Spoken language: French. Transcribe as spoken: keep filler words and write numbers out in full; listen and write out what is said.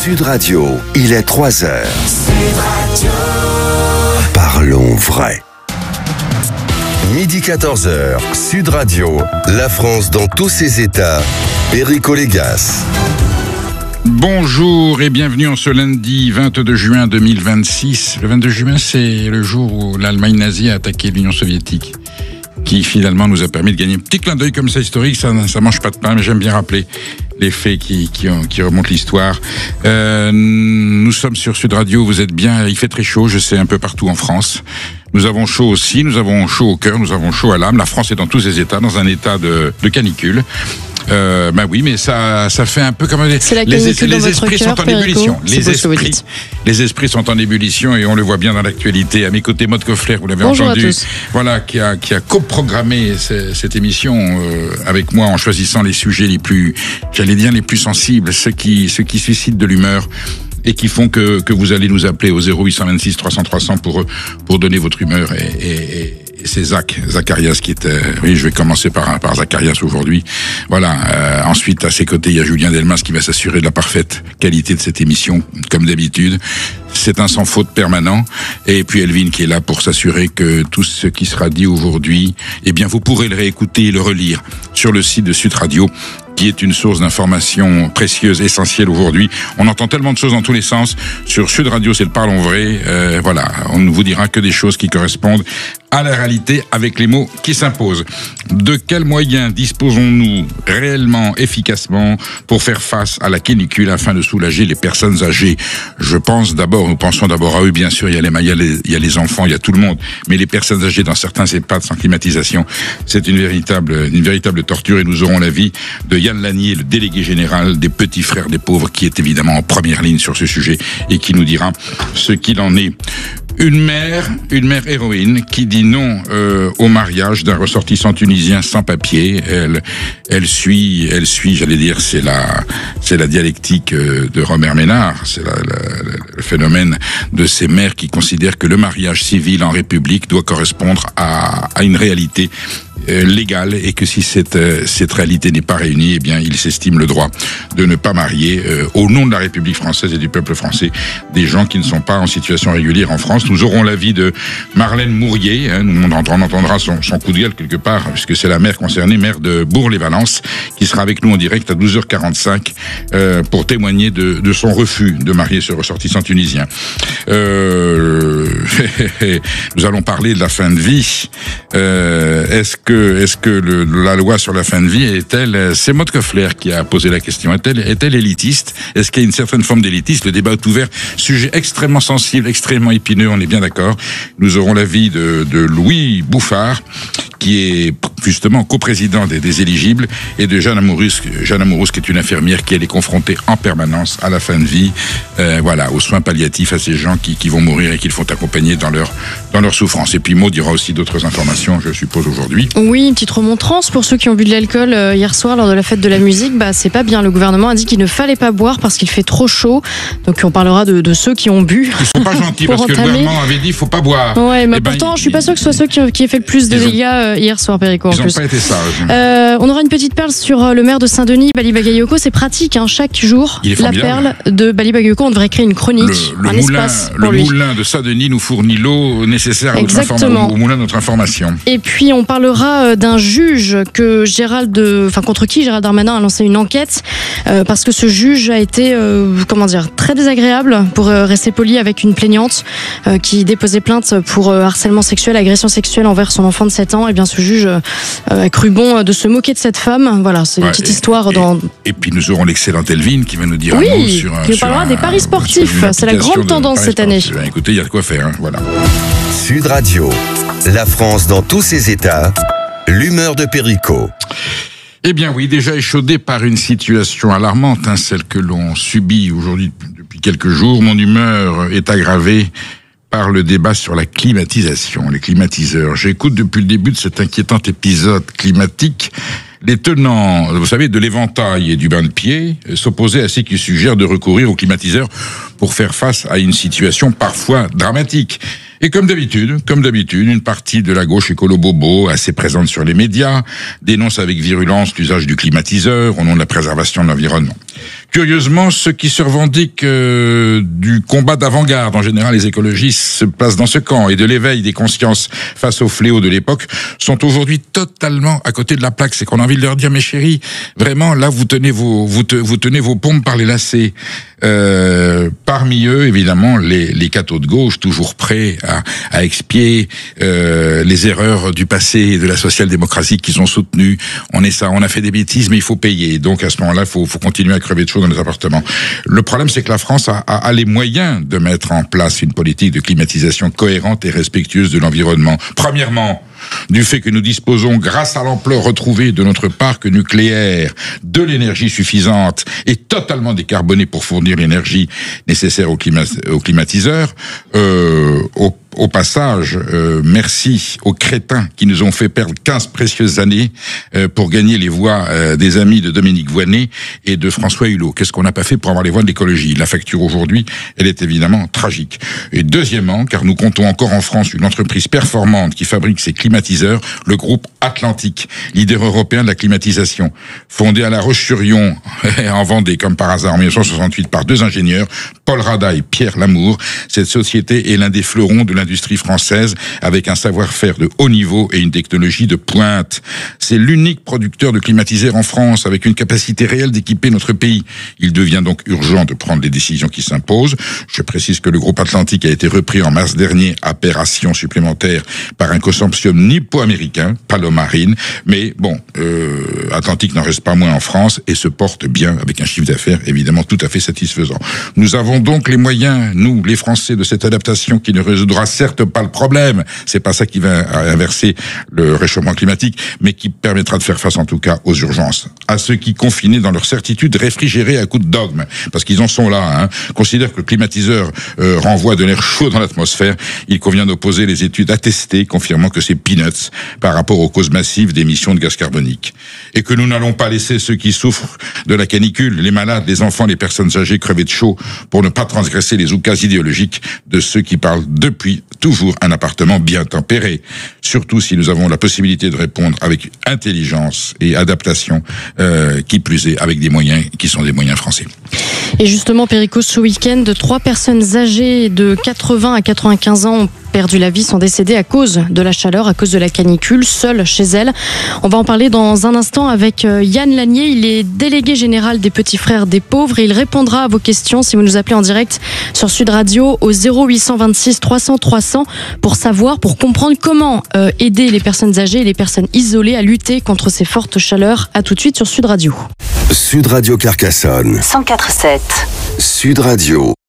Sud Radio, il est trois heures. Sud Radio. Parlons vrai. Midi quatorze heures, Sud Radio, la France dans tous ses états, Perico Légas. Bonjour et bienvenue en ce lundi vingt-deux juin deux mille vingt-six. Le vingt-deux juin, c'est le jour où l'Allemagne nazie a attaqué l'Union soviétique, qui finalement nous a permis de gagner un petit clin d'œil comme ça historique. Ça, ça mange pas de pain, mais j'aime bien rappeler les faits qui, qui, ont, qui remontent l'histoire. Euh, nous sommes sur Sud Radio, vous êtes bien, il fait très chaud, je sais, un peu partout en France. Nous avons chaud aussi, nous avons chaud au cœur, nous avons chaud à l'âme. La France est dans tous ses états, dans un état de, de canicule. Euh, bah oui, mais ça, ça fait un peu comme les, les, les esprits sont en ébullition. Les esprits, les esprits sont en ébullition et on le voit bien dans l'actualité. À mes côtés, Maud Koffler, vous l'avez Bonjour entendu, voilà, qui a, qui a coprogrammé c- cette émission euh, avec moi en choisissant les sujets les plus, j'allais dire les plus sensibles, ceux qui, ceux qui suscitent de l'humeur et qui font que, que vous allez nous appeler au zéro huit cent vingt-six trois cents trois cents pour, pour donner votre humeur et, et, et c'est Zach, Zacharias qui était... Oui, je vais commencer par, par Zacharias aujourd'hui. Voilà. Euh, ensuite, à ses côtés, il y a Julien Delmas qui va s'assurer de la parfaite qualité de cette émission, comme d'habitude. C'est un sans faute permanent. Et puis Elvin qui est là pour s'assurer que tout ce qui sera dit aujourd'hui, eh bien, vous pourrez le réécouter et le relire sur le site de Sud Radio, qui est une source d'information précieuse, essentielle aujourd'hui. On entend tellement de choses dans tous les sens. Sur Sud Radio, c'est le Parlons Vrai. Euh, voilà, on ne vous dira que des choses qui correspondent à la réalité avec les mots qui s'imposent. De quels moyens disposons-nous réellement, efficacement, pour faire face à la canicule afin de soulager les personnes âgées? Je pense d'abord, nous pensons d'abord à eux, bien sûr, il y a les, il y a les, il y a les enfants, il y a tout le monde, mais les personnes âgées dans certains EHPAD sans climatisation, c'est une véritable, une véritable torture et nous aurons l'avis de Yann Lanier, le délégué général des Petits Frères des Pauvres, qui est évidemment en première ligne sur ce sujet et qui nous dira ce qu'il en est. Une mère, une mère héroïne qui dit non euh, au mariage d'un ressortissant tunisien sans papier. Elle, elle suit, elle suit, j'allais dire, c'est la, c'est la dialectique de Robert Ménard. C'est la, la, le phénomène de ces mères qui considèrent que le mariage civil en République doit correspondre à, à une réalité euh, légale et que si cette, euh, cette réalité n'est pas réunie, eh bien, il s'estime le droit de ne pas marier euh, au nom de la République française et du peuple français des gens qui ne sont pas en situation régulière en France. Nous aurons l'avis de Marlène Mourier, hein, nous, on entendra son, son coup de gueule quelque part, puisque c'est la maire concernée, maire de Bourg-les-Valences, qui sera avec nous en direct à douze heures quarante-cinq euh, pour témoigner de, de son refus de marier ce ressortissant tunisien. Euh, nous allons parler de la fin de vie. Euh, est-ce que, est-ce que le, la loi sur la fin de vie est-elle, c'est Maud Koffler qui a posé la question, est-elle, est-elle élitiste? Est-ce qu'il y a une certaine forme d'élitisme? Le débat est ouvert, sujet extrêmement sensible, extrêmement épineux, on est bien d'accord. Nous aurons l'avis de, de Louis Bouffard, qui est justement coprésident des, des éligibles, et de Jeanne Amourouz, Jeanne Amourouz, qui est une infirmière qui elle est confrontée en permanence à la fin de vie, euh, voilà, aux soins palliatifs, à ces gens qui, qui vont mourir et qu'il faut accompagner dans leur, dans leur souffrance. Et puis Maud dira aussi d'autres informations, je suppose, aujourd'hui. Oui, une petite remontrance pour ceux qui ont bu de l'alcool euh, hier soir lors de la fête de la musique. Bah, c'est pas bien. Le gouvernement a dit qu'il ne fallait pas boire parce qu'il fait trop chaud. Donc on parlera de, de ceux qui ont bu. Ils sont pas gentils parce entamer. Que le gouvernement avait dit qu'il faut pas boire. Ouais, mais eh ben, pourtant, il, je suis pas sûr que ce soit ceux qui, qui aient fait le plus de dégâts euh, hier soir, Perico. Ils n'ont pas été sages. Euh, on aura une petite perle sur euh, le maire de Saint-Denis, Bali Bagayoko. C'est pratique, hein, chaque jour. La perle de Bali Bagayoko, on devrait créer une chronique, le, le un moulin, espace pour le lui. Le moulin de Saint-Denis nous fournit l'eau nécessaire à notre informa- au moulin de notre information. Et puis on parlera euh, d'un juge que Gérald, enfin contre qui Gérald Darmanin a lancé une enquête euh, parce que ce juge a été, euh, comment dire, très désagréable, pour euh, rester poli, avec une plaignante euh, qui déposait plainte pour euh, harcèlement sexuel, agression sexuelle envers son enfant de sept ans. Et bien ce juge euh, a cru bon de se moquer de cette femme. Voilà, c'est ouais, une petite et, histoire et, dans. Et puis nous aurons l'excellent Elvin qui va nous dire oui, un mot sur un. qui nous parlera des paris sportifs. C'est la grande tendance cette année. Bien, écoutez, il y a de quoi faire. Hein, voilà. Sud Radio, la France dans tous ses états, l'humeur de Perico. Eh bien oui, déjà échaudé par une situation alarmante, hein, celle que l'on subit aujourd'hui depuis quelques jours. Mon humeur est aggravée par le débat sur la climatisation, les climatiseurs. J'écoute depuis le début de cet inquiétant épisode climatique les tenants, vous savez, de l'éventail et du bain de pied s'opposaient à ceux qui suggèrent de recourir aux climatiseurs pour faire face à une situation parfois dramatique. Et comme d'habitude, comme d'habitude, une partie de la gauche écolo-bobo, assez présente sur les médias, dénonce avec virulence l'usage du climatiseur au nom de la préservation de l'environnement. Curieusement, ceux qui se revendiquent euh, du combat d'avant-garde, en général les écologistes se placent dans ce camp, et de l'éveil des consciences face aux fléaux de l'époque, sont aujourd'hui totalement à côté de la plaque. C'est qu'on a envie de leur dire, mes chéris, vraiment, là, vous tenez vos, vous, te, vous tenez vos pompes par les lacets. Euh, parmi eux, évidemment, les, les cathos de gauche, toujours prêts à, à expier euh, les erreurs du passé et de la social-démocratie qu'ils ont soutenues. On est ça, on a fait des bêtises, mais il faut payer. Donc à ce moment-là, il faut, faut continuer à crever de chaud dans les appartements. Le problème, c'est que la France a, a, a les moyens de mettre en place une politique de climatisation cohérente et respectueuse de l'environnement. Premièrement, du fait que nous disposons, grâce à l'ampleur retrouvée de notre parc nucléaire, de l'énergie suffisante et totalement décarbonée pour fournir l'énergie nécessaire aux, climat, aux climatiseurs, euh, au, au passage, euh, merci aux crétins qui nous ont fait perdre quinze précieuses années euh, pour gagner les voix euh, des amis de Dominique Voynet et de François Hulot. Qu'est-ce qu'on n'a pas fait pour avoir les voix de l'écologie? La facture aujourd'hui, elle est évidemment tragique. Et deuxièmement, car nous comptons encore en France une entreprise performante qui fabrique ses climatiseurs, le groupe Atlantique, leader européen de la climatisation, fondé à La Roche-sur-Yon, en Vendée, comme par hasard, en mille neuf cent soixante-huit, par deux ingénieurs, Paul Rada et Pierre Lamour. Cette société est l'un des fleurons de l'industrie française, avec un savoir-faire de haut niveau et une technologie de pointe. C'est l'unique producteur de climatiseurs en France, avec une capacité réelle d'équiper notre pays. Il devient donc urgent de prendre les décisions qui s'imposent. Je précise que le groupe Atlantique a été repris en mars dernier à opération supplémentaire par un consortium nippo-américain, Paloma Marine, mais bon, euh, Atlantique n'en reste pas moins en France et se porte bien avec un chiffre d'affaires évidemment tout à fait satisfaisant. Nous avons donc les moyens, nous, les Français, de cette adaptation qui ne résoudra certes pas le problème, c'est pas ça qui va inverser le réchauffement climatique, mais qui permettra de faire face en tout cas aux urgences. À ceux qui, confinés dans leur certitude réfrigérée à coups de dogme, parce qu'ils en sont là, hein, considèrent que le climatiseur euh, renvoie de l'air chaud dans l'atmosphère, il convient d'opposer les études attestées confirmant que c'est peanuts par rapport aux causes massives d'émissions de gaz carbonique. Et que nous n'allons pas laisser ceux qui souffrent de la canicule, les malades, les enfants, les personnes âgées crever de chaud pour ne pas transgresser les oukases idéologiques de ceux qui parlent depuis toujours un appartement bien tempéré. Surtout si nous avons la possibilité de répondre avec intelligence et adaptation, euh, qui plus est avec des moyens qui sont des moyens français. Et justement, Péricos, ce week-end, trois personnes âgées de quatre-vingts à quatre-vingt-quinze ans ont perdu la vie, sont décédées à cause de la chaleur, à cause de la canicule, seules chez elles. On va en parler dans un instant avec Yann Lanier. Il est délégué général des Petits Frères des Pauvres et il répondra à vos questions si vous nous appelez en direct sur Sud Radio au zéro huit cent vingt-six trois cents trois cents pour savoir, pour comprendre comment euh, aider les personnes âgées et les personnes isolées à lutter contre ces fortes chaleurs. À tout de suite sur Sud Radio. Sud Radio Carcassonne. cent quatre virgule sept. Sud Radio.